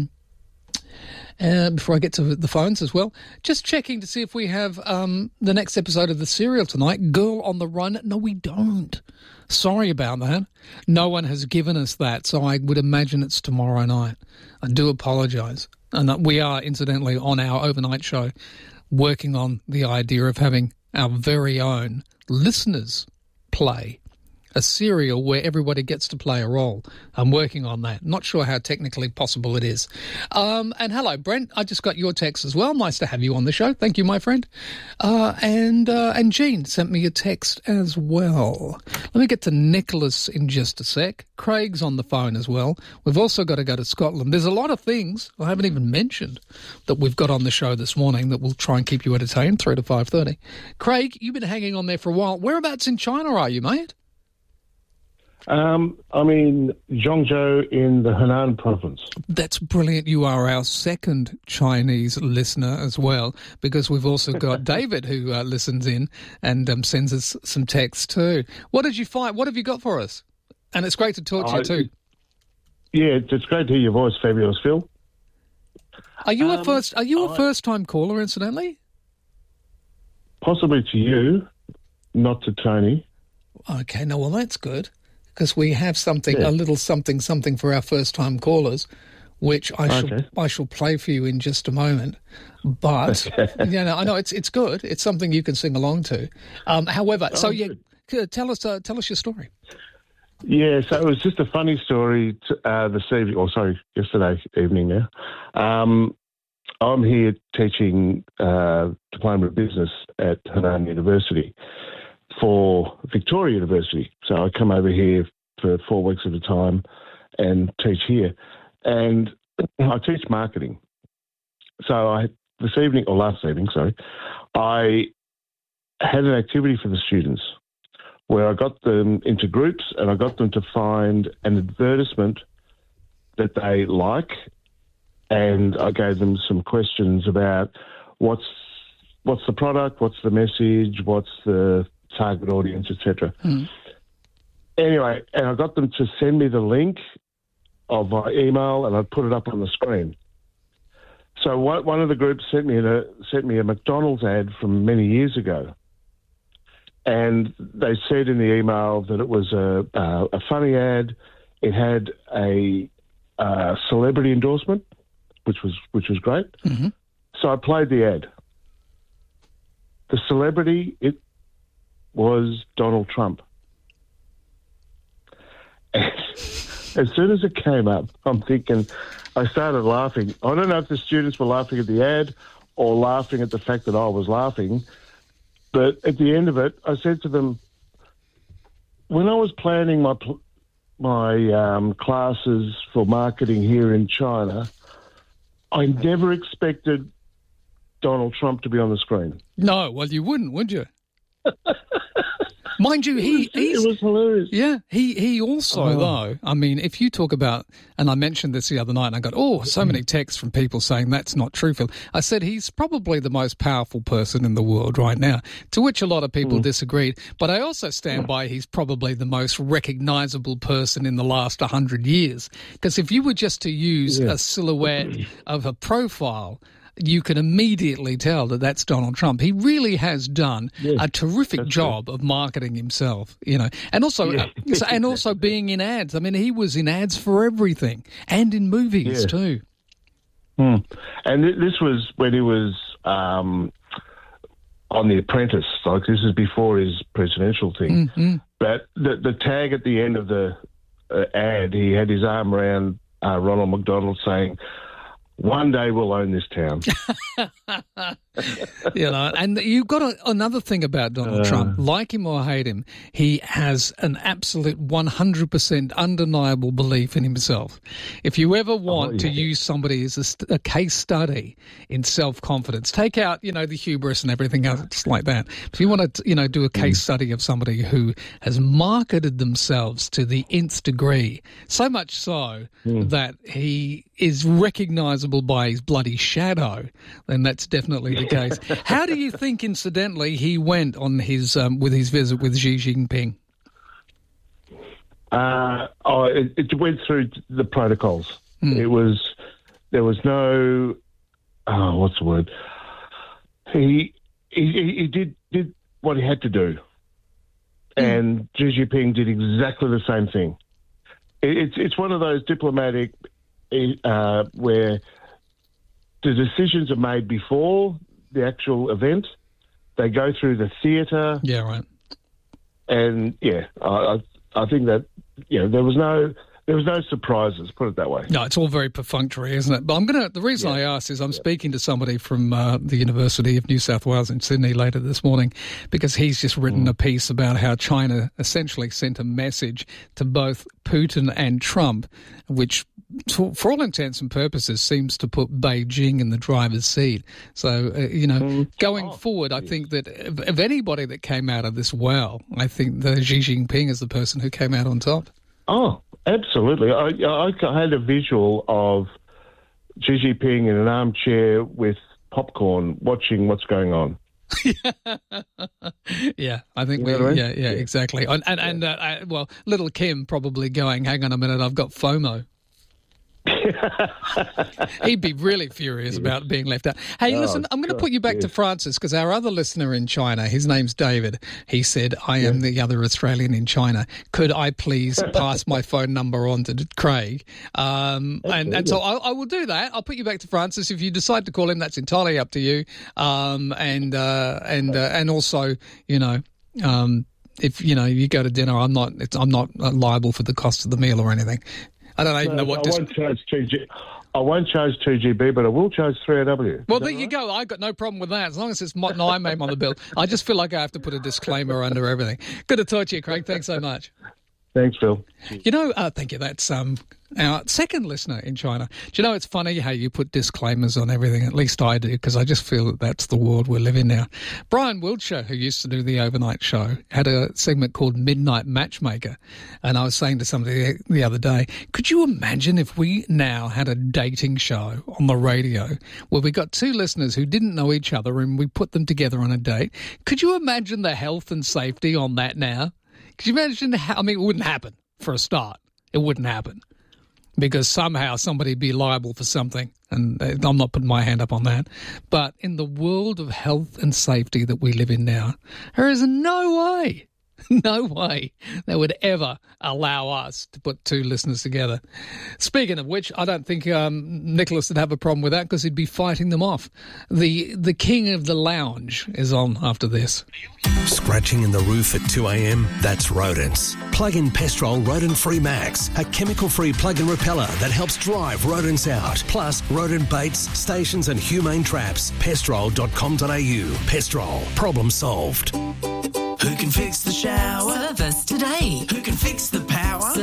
the phones as well? Just checking to see if we have the next episode of The Serial tonight. Girl on the Run. No, we don't. Sorry about that. No one has given us that, so I would imagine it's tomorrow night. I do apologise. And we are, incidentally, on our overnight show, working on the idea of having our very own listeners play a serial where everybody gets to play a role. I'm working on that. Not sure how technically possible it is. And hello, Brent. I just got your text as well. Nice to have you on the show. Thank you, my friend. And Jean sent me a text as well. Let me get to Nicholas in just a sec. Craig's on the phone as well. We've also got to go to Scotland. There's a lot of things I haven't even mentioned that we've got on the show this morning that will try and keep you entertained, 3 to 5:30. Craig, you've been hanging on there for a while. Whereabouts in China are you, mate?
I'm in Zhongzhou in the Henan province.
That's brilliant. You are our second Chinese listener as well, because we've also got David who listens in and sends us some texts too. What did you find? What have you got for us? And it's great to talk to you too.
Yeah, it's great to hear your voice, Fabulous Phil.
Are you a first-time caller, incidentally?
Possibly to you, not to Tony.
Okay, no, well, that's good. Because we have a little something for our first-time callers, which I shall play for you in just a moment. But I know it's good. It's something you can sing along to. However, tell us your story.
Yeah, so it was just a funny story yesterday evening. Now, I'm here teaching diploma of business at Henan University for Victoria University. So I come over here for 4 weeks at a time and teach here. And I teach marketing. So last evening, I had an activity for the students where I got them into groups and I got them to find an advertisement that they like, and I gave them some questions about what's the product, what's the message, what's the target audience, etc. Anyway, and I got them to send me the link of my email, and I put it up on the screen. So one of the groups sent me a McDonald's ad from many years ago, and they said in the email that it was a funny ad. It had a celebrity endorsement, which was great. Mm-hmm. So I played the ad. The celebrity, it was Donald Trump. And as soon as it came up, I started laughing. I don't know if the students were laughing at the ad or laughing at the fact that I was laughing, but at the end of it, I said to them, when I was planning my classes for marketing here in China, I never expected Donald Trump to be on the screen.
No, well, you wouldn't, would you? Mind you,
it was hilarious.
Yeah, he also, though, I mean, if you talk about, and I mentioned this the other night, and I got, so many texts from people saying that's not true, Phil. I said he's probably the most powerful person in the world right now, to which a lot of people disagreed. But I also stand by he's probably the most recognisable person in the last 100 years. Because if you were just to use a silhouette of a profile, you can immediately tell that that's Donald Trump. He really has done a terrific job of marketing himself, and also being in ads. I mean, he was in ads for everything and in movies too.
And this was when he was on The Apprentice. Like, this is before his presidential thing.
Mm-hmm.
But the tag at the end of the ad, he had his arm around Ronald McDonald saying, "One day we'll own this town."
And you've got another thing about Donald Trump. Like him or hate him, he has an absolute 100% undeniable belief in himself. If you ever want to use somebody as a case study in self-confidence, take out, the hubris and everything else like that. If you want to, do a case study of somebody who has marketed themselves to the nth degree, so much so that he is recognisable by his bloody shadow, then that's definitely the case. How do you think, incidentally, he went on his with his visit with Xi Jinping?
It went through the protocols. There was no, what's the word? He did what he had to do, and Xi Jinping did exactly the same thing. It's one of those diplomatic where the decisions are made before the actual event. They go through the theatre.
Yeah, right.
And I think that there was no surprises. Put it that way.
No, it's all very perfunctory, isn't it? But the reason I asked is I'm speaking to somebody from the University of New South Wales in Sydney later this morning, because he's just written a piece about how China essentially sent a message to both Putin and Trump, which, for all intents and purposes, seems to put Beijing in the driver's seat. So, going forward, I think that of anybody that came out of this well, I think that Xi Jinping is the person who came out on top.
Oh, absolutely. I had a visual of Xi Jinping in an armchair with popcorn watching what's going on.
Yeah, I think exactly. And little Kim probably going, hang on a minute, I've got FOMO. He'd be really furious about being left out. Hey, listen, I'm going to put you back to Francis, because our other listener in China, his name's David, he said, I am the other Australian in China. Could I please pass my phone number on to Craig? And so I will do that. I'll put you back to Francis. If you decide to call him, that's entirely up to you. And also, if you go to dinner, I'm not liable for the cost of the meal or anything. I don't even know what.
I won't charge 2GB, but I will charge 3AW.
Well, there you go. I've got no problem with that, as long as it's not my name on the bill. I just feel like I have to put a disclaimer under everything. Good to talk to you, Craig. Thanks so much.
Thanks, Phil.
Thank you. That's our second listener in China. Do you know, it's funny how you put disclaimers on everything? At least I do, because I just feel that that's the world we live in now. Brian Wiltshire, who used to do the overnight show, had a segment called Midnight Matchmaker. And I was saying to somebody the other day, could you imagine if we now had a dating show on the radio where we got two listeners who didn't know each other and we put them together on a date? Could you imagine the health and safety on that now? Could you imagine it wouldn't happen for a start. It wouldn't happen because somehow somebody would be liable for something, and I'm not putting my hand up on that. But in the world of health and safety that we live in now, there is no way they would ever allow us to put two listeners together. Speaking of which, I don't think Nicholas would have a problem with that, because he'd be fighting them off. The king of the lounge is on after this.
Scratching in the roof at 2 a.m? That's rodents. Plug in Pestrol Rodent Free Max, a chemical-free plug-in repeller that helps drive rodents out. Plus, rodent baits, stations and humane traps. Pestrol.com.au. Pestrol. Problem solved.
Who can fix the shower?
Service today.
Who can fix the power?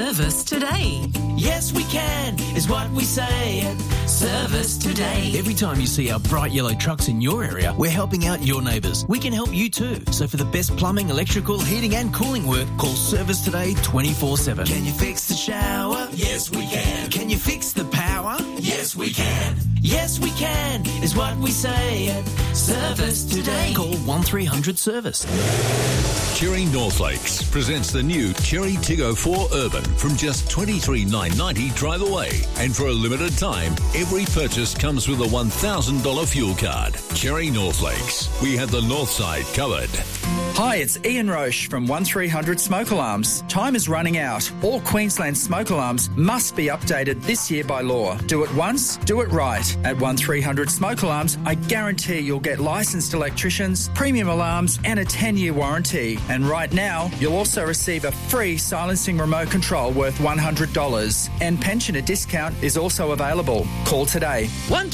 Service Today.
Yes, we can, is what we say at Service Today.
Every time you see our bright yellow trucks in your area, we're helping out your neighbours. We can help you too. So for the best plumbing, electrical, heating and cooling work, call Service Today 24/7.
Can you fix the shower? Yes, we can.
Can you fix the power?
Yes, we can. Yes, we can, is what we say at Service Today.
Call 1300 Service.
Cherry North Lakes presents the new Cherry Tiggo 4 Urban from just $23,990 drive away. And for a limited time, every purchase comes with a $1,000 fuel card. Cherry North Lakes. We have the north side covered.
Hi, it's Ian Roche from 1300 Smoke Alarms. Time is running out. All Queensland smoke alarms must be updated this year by law. Do it once, do it right. At 1300 Smoke Alarms, I guarantee you'll get licensed electricians, premium alarms and a 10-year warranty. And right now, you'll also receive a free silencing remote control worth $100. And pensioner discount is also available. Call today.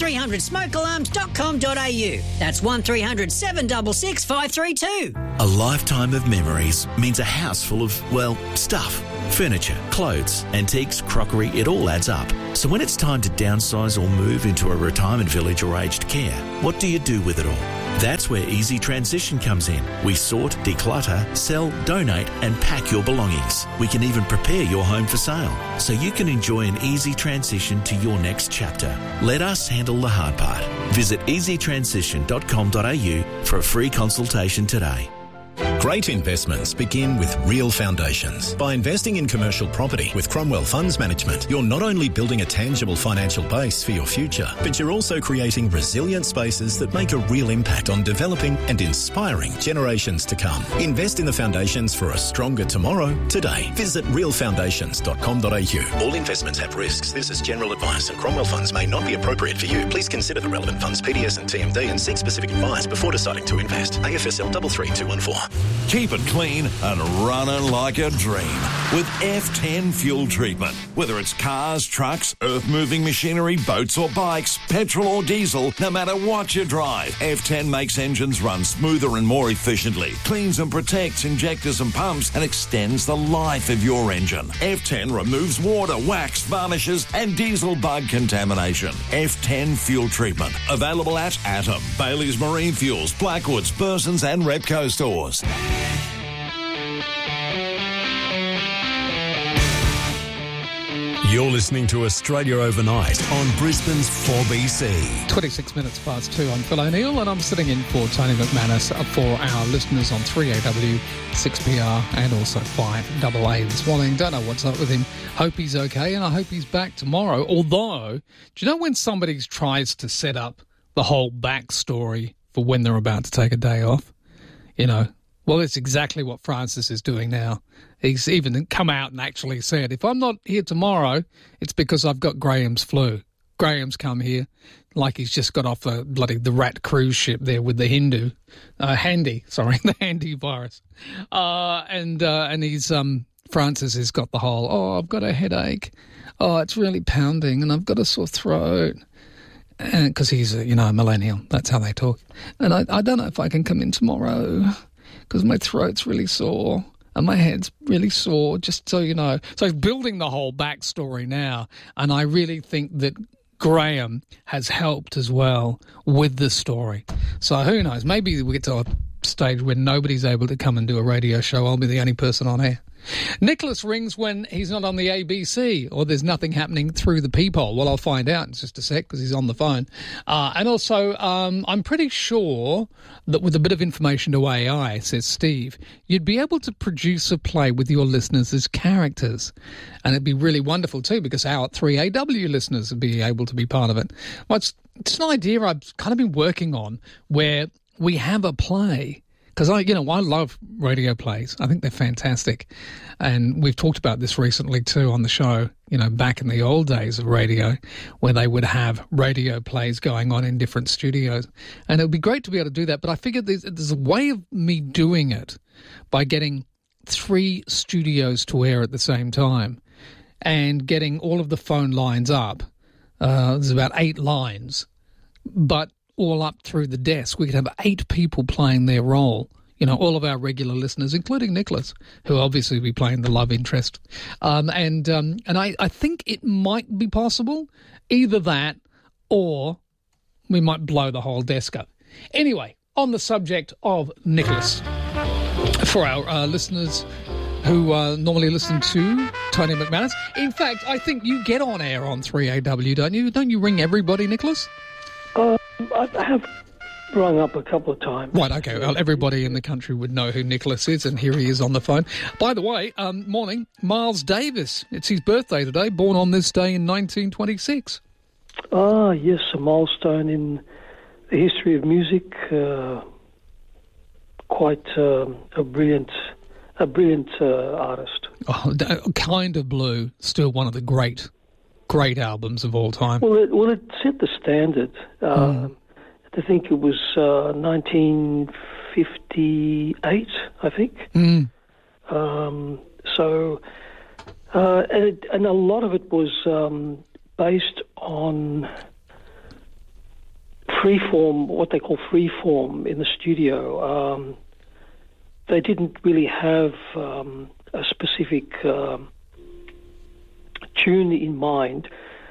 1300smokealarms.com.au. That's 1300 766 532.
A lifetime of memories means a house full of, well, stuff. Furniture, clothes, antiques, crockery, it all adds up. So when it's time to downsize or move into a retirement village or aged care, what do you do with it all? That's where Easy Transition comes in. We sort, declutter, sell, donate and pack your belongings. We can even prepare your home for sale so you can enjoy an easy transition to your next chapter. Let us handle the hard part. Visit easytransition.com.au for a free consultation today.
Great investments begin with real foundations. By investing in commercial property with Cromwell Funds Management, you're not only building a tangible financial base for your future, but you're also creating resilient spaces that make a real impact on developing and inspiring generations to come. Invest in the foundations for a stronger tomorrow today. Visit realfoundations.com.au. All investments have risks. This is general advice and Cromwell Funds may not be appropriate for you. Please consider the relevant funds, PDS and TMD, and seek specific advice before deciding to invest. AFSL 33214.
Keep it clean and running like a dream with F10 fuel treatment. Whether it's cars, trucks, earth-moving machinery, boats or bikes, petrol or diesel, no matter what you drive, F10 makes engines run smoother and more efficiently, cleans and protects injectors and pumps, and extends the life of your engine. F10 removes water, wax, varnishes and diesel bug contamination. F10 fuel treatment. Available at Atom, Bailey's Marine Fuels, Blackwoods, Burson's and Repco stores.
You're listening to Australia Overnight on Brisbane's 4BC.
26 minutes past 2. I'm Phil O'Neill and I'm sitting in for Tony McManus for our listeners on 3AW, 6PR and also 5AA this morning. Don't know what's up with him. Hope he's okay and I hope he's back tomorrow. Although, do you know when somebody tries to set up the whole backstory for when they're about to take a day off? You know, well, it's exactly what Francis is doing now. He's even come out and actually said, if I'm not here tomorrow, it's because I've got Graham's flu. Graham's come here like he's just got off the Rat cruise ship there with the the Handy virus. And he's, Francis has got the whole, oh, I've got a headache. Oh, it's really pounding and I've got a sore throat. Because he's a millennial. That's how they talk. And I don't know if I can come in tomorrow because my throat's really sore and my head's really sore, just so you know. So he's building the whole backstory now, and I really think that Graham has helped as well with the story. So who knows? Maybe we get to a stage where nobody's able to come and do a radio show. I'll be the only person on air. Nicholas rings when he's not on the ABC or there's nothing happening through the peephole. Well, I'll find out in just a sec because he's on the phone. And also, I'm pretty sure that with a bit of information to AI, says Steve, you'd be able to produce a play with your listeners as characters. And it'd be really wonderful too because our 3AW listeners would be able to be part of it. Well, it's an idea I've kind of been working on where we have a play. Because I love radio plays. I think they're fantastic. And we've talked about this recently too on the show, back in the old days of radio, where they would have radio plays going on in different studios. And it would be great to be able to do that. But I figured there's a way of me doing it by getting 3 studios to air at the same time and getting all of the phone lines up. There's about 8 lines, but all up through the desk. We could have 8 people playing their role, all of our regular listeners, including Nicholas, who obviously will be playing the love interest. And I think it might be possible, either that or we might blow the whole desk up. Anyway, on the subject of Nicholas, for our listeners who normally listen to Tony McManus, in fact, I think you get on air on 3AW, don't you? Don't you ring everybody, Nicholas?
I have rung up a couple of times.
Right, okay. Well, everybody in the country would know who Nicholas is, and here he is on the phone. By the way, morning, Miles Davis. It's his birthday today, born on this day in 1926.
Ah, yes, a milestone in the history of music. Quite a brilliant artist.
Oh, Kind of Blue, still one of the great albums of all time.
Well, it set the standard. I think it was 1958, I think. And a lot of it was based on freeform, what they call freeform in the studio. They didn't really have a specific tune in mind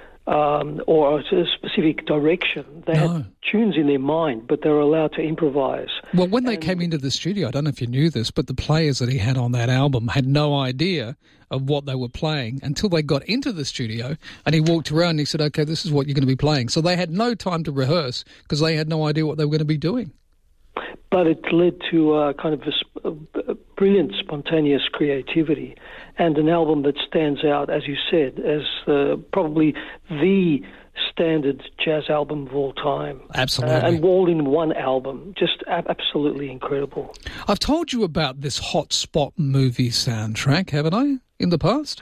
or a specific direction. They had tunes in their mind, but they were allowed to improvise.
Well, when they came into the studio, I don't know if you knew this, but the players that he had on that album had no idea of what they were playing until they got into the studio, and he walked around and he said, okay, this is what you're going to be playing. So they had no time to rehearse because they had no idea what they were going to be doing.
But it led to kind of a brilliant, spontaneous creativity, and an album that stands out, as you said, as probably the standard jazz album of all time.
Absolutely.
And all in one album. Just absolutely incredible.
I've told you about this Hot Spot movie soundtrack, haven't I, in the past?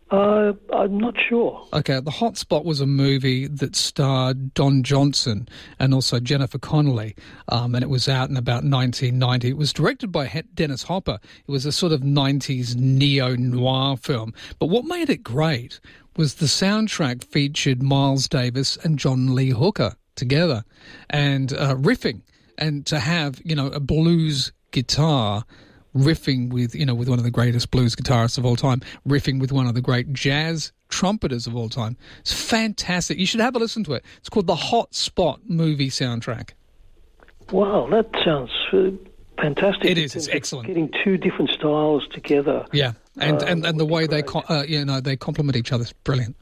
I'm not sure.
Okay, The Hot Spot was a movie that starred Don Johnson and also Jennifer Connelly, and it was out in about 1990. It was directed by Dennis Hopper. It was a sort of 90s neo-noir film. But what made it great was the soundtrack featured Miles Davis and John Lee Hooker together and riffing, and to have, a blues guitar riffing with one of the greatest blues guitarists of all time, riffing with one of the great jazz trumpeters of all time. It's fantastic. You should have a listen to it. It's called the Hot Spot movie soundtrack.
Wow, that sounds fantastic.
It is. It's excellent.
Getting two different styles together.
Yeah, and the way they they complement each other is brilliant.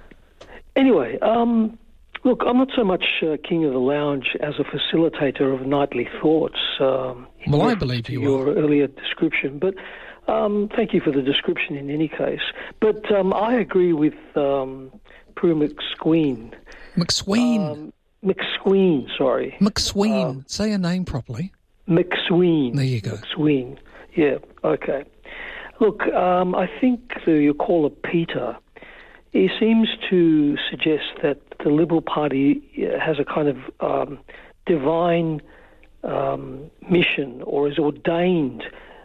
Anyway, look, I'm not so much king of the lounge as a facilitator of nightly thoughts.
Well, I believe you
your earlier description, but thank you for the description in any case. But I agree with Prue McSween.
McSween?
McSween, sorry.
McSween. Say a name properly.
McSween.
There you go.
McSween. Yeah, okay. Look, I think your caller, Peter, he seems to suggest that the Liberal Party has a kind of divine mission, or is ordained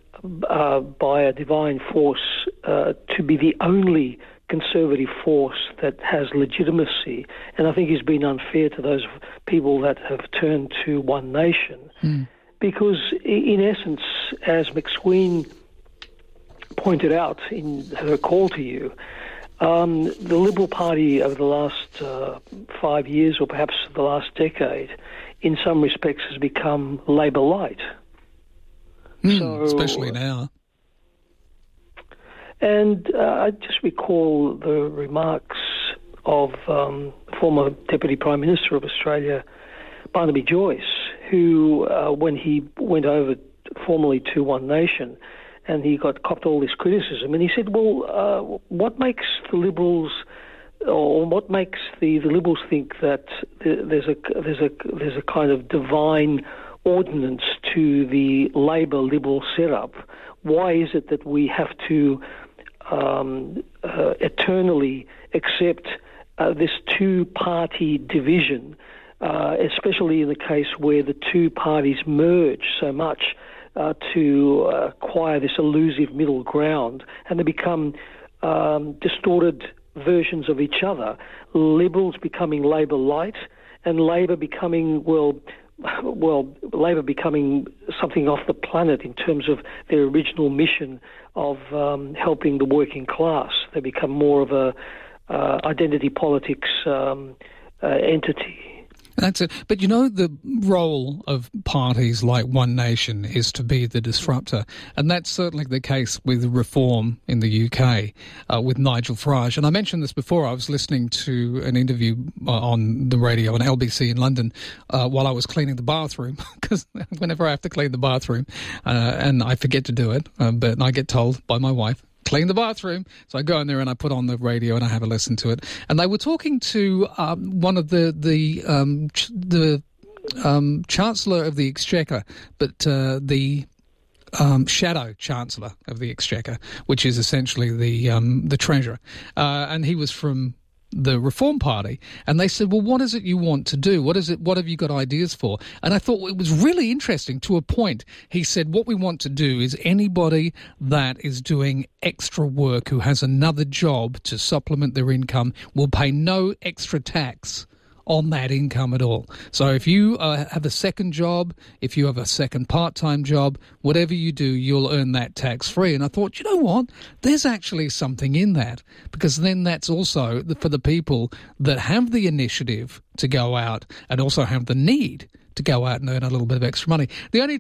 by a divine force to be the only conservative force that has legitimacy. And I think he's been unfair to those people that have turned to One Nation. Because in essence, as McSween pointed out in her call to you, the Liberal Party over the last 5 years, or perhaps the last decade, in some respects has become Labor light.
Especially now.
And I just recall the remarks of former Deputy Prime Minister of Australia, Barnaby Joyce, who, when he went over formally to One Nation, and he copped all this criticism, and he said, well, what makes the Liberals, or what makes the Liberals think that there's a kind of divine ordinance to the Labor-Liberal setup? Why is it that we have to eternally accept this two-party division, especially in the case where the two parties merge so much to acquire this elusive middle ground, and they become distorted versions of each other, Liberals becoming Labor light, and Labor becoming, Labor becoming something off the planet in terms of their original mission of helping the working class. They become more of a identity politics entity.
That's it. But, the role of parties like One Nation is to be the disruptor. And that's certainly the case with Reform in the UK, with Nigel Farage. And I mentioned this before. I was listening to an interview on the radio on LBC in London while I was cleaning the bathroom, because whenever I have to clean the bathroom, and I forget to do it, but I get told by my wife, clean the bathroom. So I go in there and I put on the radio and I have a listen to it. And they were talking to one of the Chancellor of the Exchequer, but the Shadow Chancellor of the Exchequer, which is essentially the Treasurer. And he was from the Reform Party, and they said, well, what is it you want to do? What have you got ideas for? And I thought it was really interesting to a point. He said, what we want to do is anybody that is doing extra work, who has another job to supplement their income, will pay no extra tax on that income at all. So if you have a second job, if you have a second part-time job, whatever you do, you'll earn that tax-free. And I thought, you know what? There's actually something in that, because then that's also for the people that have the initiative to go out and also have the need to go out and earn a little bit of extra money. The only